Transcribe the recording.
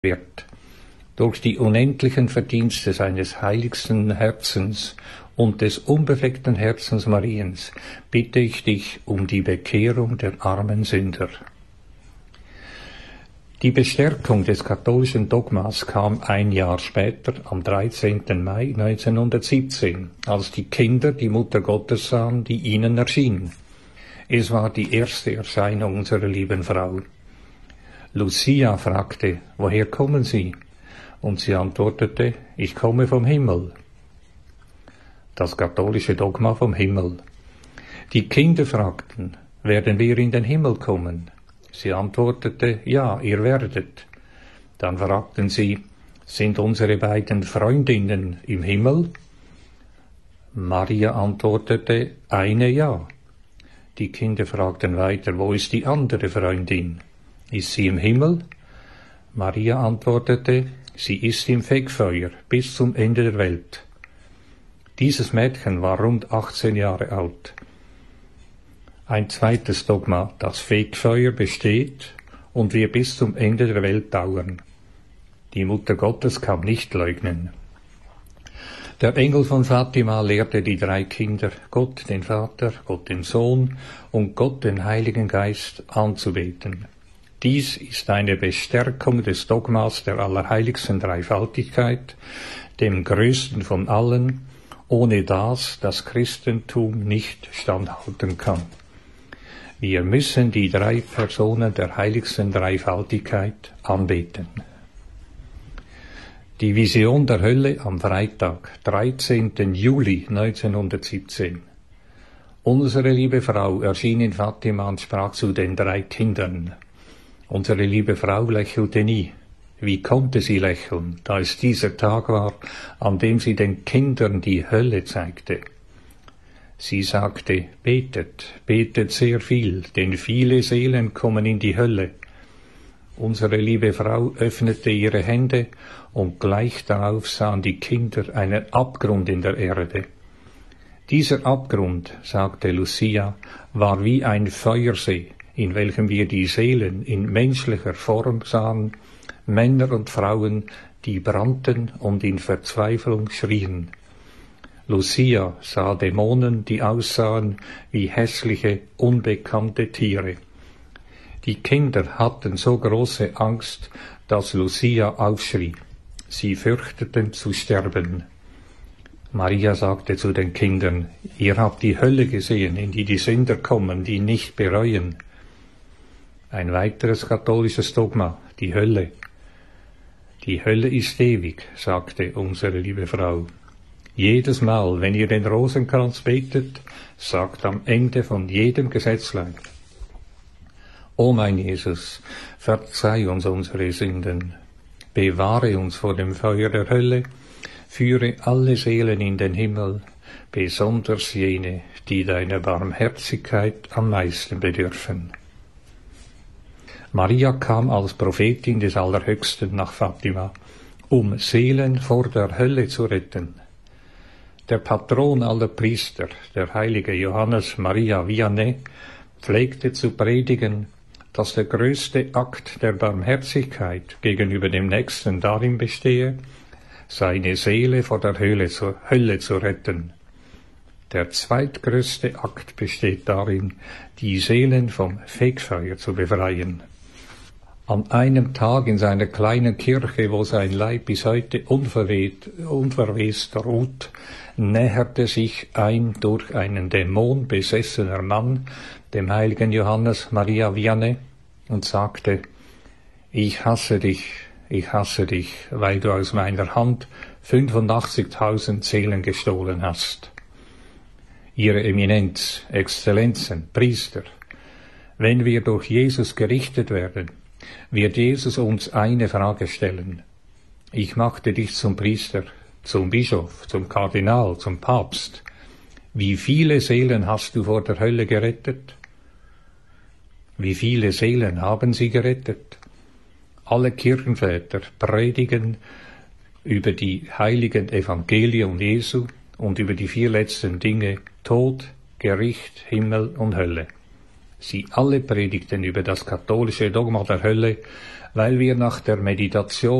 wird. Durch die unendlichen Verdienste seines heiligsten Herzens und des unbefleckten Herzens Mariens bitte ich dich um die Bekehrung der armen Sünder. Die Bestärkung des katholischen Dogmas kam ein Jahr später, am 13. Mai 1917, als die Kinder die Mutter Gottes sahen, die ihnen erschien. Es war die erste Erscheinung unserer lieben Frau. Lucia fragte, woher kommen Sie? Und sie antwortete, ich komme vom Himmel. Das katholische Dogma vom Himmel. Die Kinder fragten, werden wir in den Himmel kommen? Sie antwortete, ja, ihr werdet. Dann fragten sie, sind unsere beiden Freundinnen im Himmel? Maria antwortete, eine ja. Die Kinder fragten weiter, wo ist die andere Freundin? Ist sie im Himmel? Maria antwortete, sie ist im Fegfeuer bis zum Ende der Welt. Dieses Mädchen war rund 18 Jahre alt. Ein zweites Dogma, das Fegfeuer besteht und wir bis zum Ende der Welt dauern. Die Mutter Gottes kann nicht leugnen. Der Engel von Fatima lehrte die drei Kinder, Gott den Vater, Gott den Sohn und Gott den Heiligen Geist anzubeten. Dies ist eine Bestärkung des Dogmas der allerheiligsten Dreifaltigkeit, dem größten von allen, ohne das Christentum nicht standhalten kann. Wir müssen die drei Personen der heiligsten Dreifaltigkeit anbeten. Die Vision der Hölle am Freitag, 13. Juli 1917. Unsere liebe Frau erschien in Fatima und sprach zu den drei Kindern. Unsere liebe Frau lächelte nie. Wie konnte sie lächeln, da es dieser Tag war, an dem sie den Kindern die Hölle zeigte? Sie sagte, betet, betet sehr viel, denn viele Seelen kommen in die Hölle. Unsere liebe Frau öffnete ihre Hände und gleich darauf sahen die Kinder einen Abgrund in der Erde. Dieser Abgrund, sagte Lucia, war wie ein Feuersee, in welchem wir die Seelen in menschlicher Form sahen, Männer und Frauen, die brannten und in Verzweiflung schrien. Lucia sah Dämonen, die aussahen wie hässliche, unbekannte Tiere. Die Kinder hatten so große Angst, dass Lucia aufschrie. Sie fürchteten zu sterben. Maria sagte zu den Kindern, ihr habt die Hölle gesehen, in die Sünder kommen, die nicht bereuen. Ein weiteres katholisches Dogma, die Hölle. Die Hölle ist ewig, sagte unsere liebe Frau. Jedes Mal, wenn ihr den Rosenkranz betet, sagt am Ende von jedem Gesetzlein, O mein Jesus, verzeih uns unsere Sünden, bewahre uns vor dem Feuer der Hölle, führe alle Seelen in den Himmel, besonders jene, die deiner Barmherzigkeit am meisten bedürfen. Maria kam als Prophetin des Allerhöchsten nach Fatima, um Seelen vor der Hölle zu retten. Der Patron aller Priester, der heilige Johannes Maria Vianney, pflegte zu predigen, dass der größte Akt der Barmherzigkeit gegenüber dem Nächsten darin bestehe, seine Seele vor der Hölle zu retten. Der zweitgrößte Akt besteht darin, die Seelen vom Fegfeuer zu befreien. An einem Tag in seiner kleinen Kirche, wo sein Leib bis heute unverwest ruht, näherte sich ein durch einen Dämon besessener Mann dem heiligen Johannes Maria Vianney und sagte, ich hasse dich, weil du aus meiner Hand 85.000 Seelen gestohlen hast. Ihre Eminenz, Exzellenzen, Priester, wenn wir durch Jesus gerichtet werden, wird Jesus uns eine Frage stellen. Ich machte dich zum Priester, zum Bischof, zum Kardinal, zum Papst. Wie viele Seelen hast du vor der Hölle gerettet? Wie viele Seelen haben sie gerettet? Alle Kirchenväter predigen über die heiligen Evangelien Jesu und über die 4 letzten Dinge, Tod, Gericht, Himmel und Hölle. Sie alle predigten über das katholische Dogma der Hölle, weil wir nach der Meditation